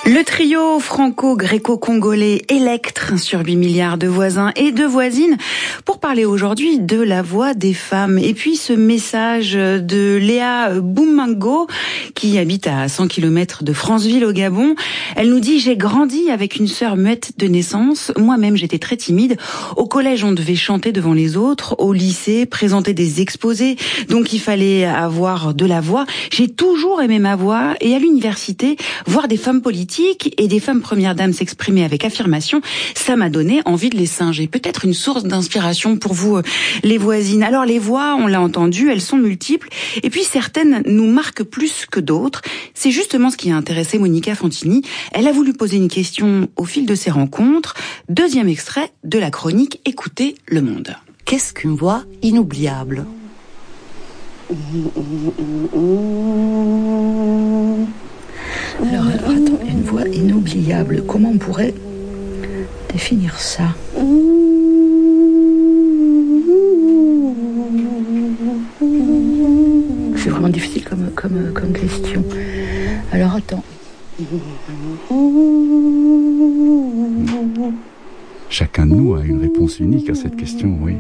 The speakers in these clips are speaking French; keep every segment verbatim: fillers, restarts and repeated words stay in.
Le trio franco-gréco-congolais Electre sur huit milliards de voisins et de voisines pour parler aujourd'hui de la voix des femmes. Et puis ce message de Léa Boumango qui habite à cent kilomètres de Franceville au Gabon. Elle nous dit « J'ai grandi avec une sœur muette de naissance. Moi-même j'étais très timide. Au collège on devait chanter devant les autres. Au lycée présenter des exposés. Donc il fallait avoir de la voix. J'ai toujours aimé ma voix et à l'université voir des femmes politiques et des femmes premières dames s'exprimer avec affirmation, ça m'a donné envie de les singer. Peut-être une source d'inspiration pour vous, les voisines. Alors les voix, on l'a entendu, elles sont multiples. Et puis certaines nous marquent plus que d'autres. C'est justement ce qui a intéressé Monica Fantini. Elle a voulu poser une question au fil de ses rencontres. Deuxième extrait de la chronique Écoutez le monde. Qu'est-ce qu'une voix inoubliable ? Alors, alors, attends, une voix inoubliable. Comment on pourrait définir ça ? C'est vraiment difficile comme, comme, comme question. Alors, attends. Chacun de nous a une réponse unique à cette question, oui.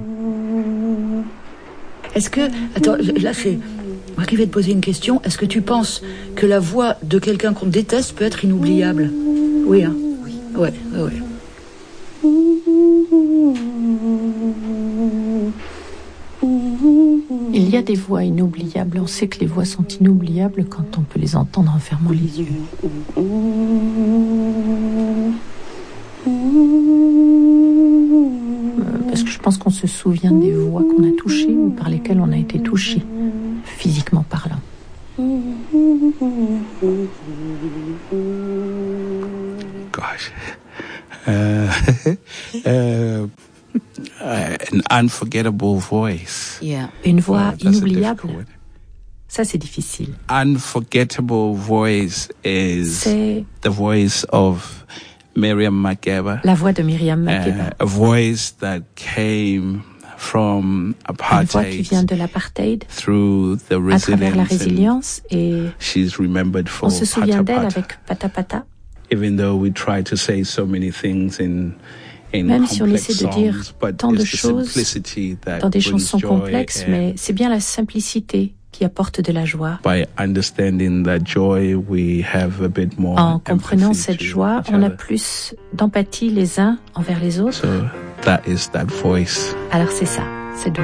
Est-ce que... Attends, là, c'est... Moi qui vais te poser une question, est-ce que tu penses que la voix de quelqu'un qu'on déteste peut être inoubliable ? Oui, hein ? Oui. Ouais, ouais, ouais. Il y a des voix inoubliables. On sait que les voix sont inoubliables quand on peut les entendre en fermant les yeux. Parce que je pense qu'on se souvient des voix qu'on a touchées ou par lesquelles on a été touché, physiquement parlant. Gosh. Uh, uh, an unforgettable voice. Yeah. Une voix Uh, that's a inoubliable, difficult word. ça c'est difficile. Unforgettable voice is C'est the voice of Miriam Makeba. la voix de Myriam Makeba. Uh, a voice that came from Une voix qui apartheid vient de l'apartheid, through the à travers la resilience, and résilience, et she's remembered for on se souvient Pata d'elle Pata. avec Pata Pata. Even though we try to say so many things in in Même si on complex essaie de dire songs, but tant de it's the choses simplicity that dans des brings chansons joy, complexes, and mais c'est bien la simplicité qui apporte de la joie. by understanding that joy, we have a bit more En comprenant empathy cette to joie, each on a other. plus d'empathie les uns envers les autres. So that is that voice. Alors c'est ça, cette